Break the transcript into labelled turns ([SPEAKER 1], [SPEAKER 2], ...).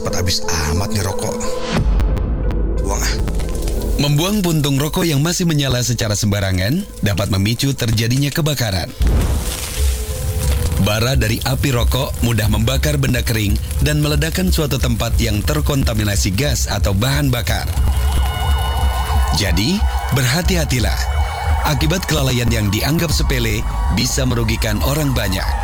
[SPEAKER 1] Cepat habis amat nih rokok. Buang ah.
[SPEAKER 2] Membuang puntung rokok yang masih menyala secara sembarangan dapat memicu terjadinya kebakaran. Bara dari api rokok mudah membakar benda kering dan meledakkan suatu tempat yang terkontaminasi gas atau bahan bakar. Jadi, berhati-hatilah. Akibat kelalaian yang dianggap sepele bisa merugikan orang banyak.